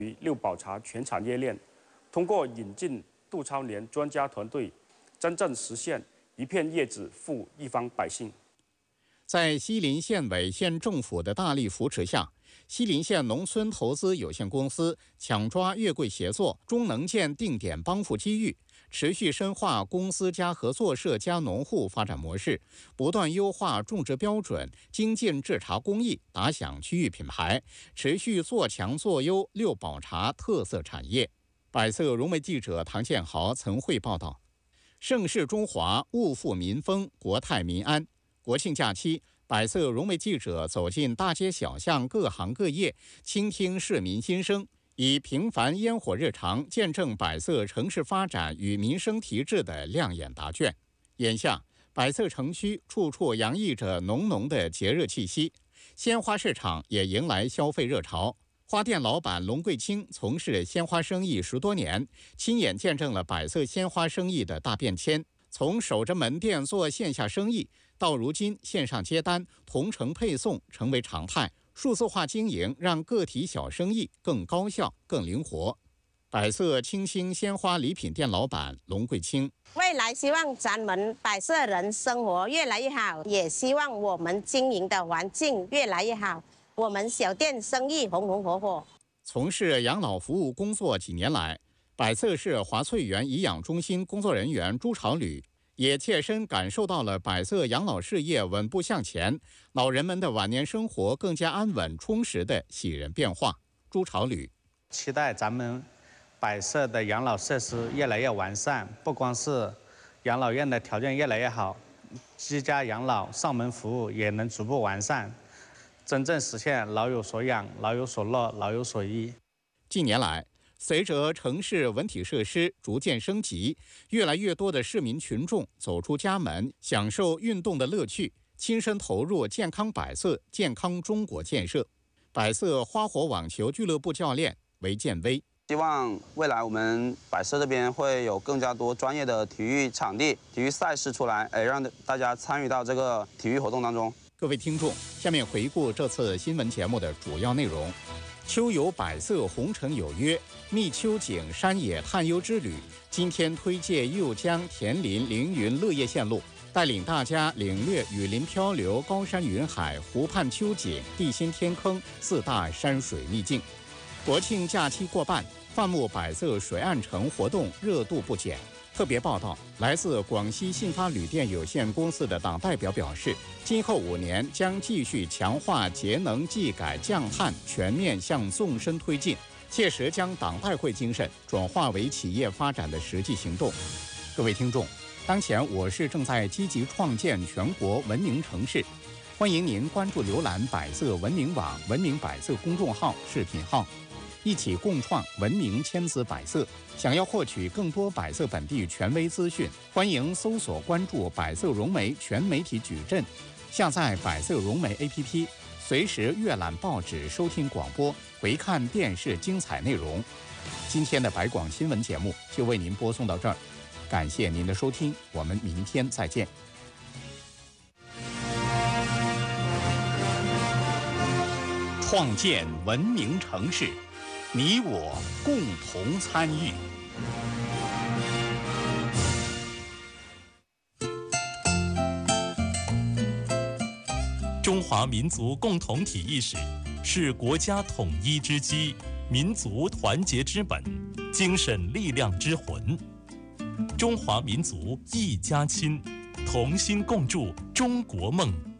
与六保茶全产业链，通过引进杜超年专家团队，真正实现一片叶子护一方百姓。 在西林县委县政府的大力扶持下，西林县农村投资有限公司抢抓越贵协作、中能建定点帮扶机遇，持续深化公司加合作社加农户发展模式，不断优化种植标准，精进制茶工艺，打响区域品牌，持续做强做优六保茶特色产业。百色融媒记者唐建豪曾汇报道：盛世中华，物富民丰，国泰民安。国庆假期，百色融媒记者走进大街小巷、各行各业，倾听市民心声，以平凡烟火日常见证百色城市发展与民生提质的亮眼答卷。眼下，百色城区处处洋溢着浓浓的节日气息，鲜花市场也迎来消费热潮。花店老板龙贵清从事鲜花生意10多年，亲眼见证了百色鲜花生意的大变迁。从守着门店做线下生意，到如今线上接单、同城配送成为常态。数字化经营让个体小生意更高效、更灵活。百色清新鲜花礼品店老板龙贵清： 未来希望咱们百色人生活越来越好，也希望我们经营的环境越来越好，我们小店生意红红火火。 从事养老服务工作几年来，百色市华翠园颐养中心工作人员朱朝吕也切身感受到了百色养老事业稳步向前，老人们的晚年生活更加安稳充实的喜人变化。朱朝吕期待咱们百色的养老设施越来越完善，不光是养老院的条件越来越好，居家养老上门服务也能逐步完善，真正实现老有所养、老有所乐、老有所依。 近年来，随着城市文体设施逐渐升级，越来越多的市民群众走出家门，享受运动的乐趣，亲身投入健康百色、健康中国建设。百色花火网球俱乐部教练韦建威： 希望未来我们百色这边会有更加多专业的体育场地、体育赛事出来，让大家参与到这个体育活动当中。 各位听众，下面回顾这次新闻节目的主要内容。秋游百色，红尘有约，觅秋景山野探幽之旅。今天推介右江田林凌云乐业线路，带领大家领略雨林漂流、高山云海、湖畔秋景、地心天坑4大山水秘境。国庆假期过半，放牧百色水岸城活动热度不减。特别报道，来自广西信发旅店有限公司的党代表表示，今后5年将继续强化节能技改降碳，全面向纵深推进，切实将党代会精神转化为企业发展的实际行动。各位听众，当前我市正在积极创建全国文明城市，欢迎您关注浏览百色文明网、文明百色公众号、视频号，一起共创文明千姿百色。想要获取更多百色本地权威资讯，欢迎搜索关注百色融媒全媒体矩阵，下载百色融媒 APP， 随时阅览报纸、收听广播、回看电视精彩内容。今天的百广新闻节目就为您播送到这儿，感谢您的收听，我们明天再见。创建文明城市，你我共同参与。 中华民族共同体意识是国家统一之基，民族团结之本，精神力量之魂。中华民族一家亲，同心共筑中国梦。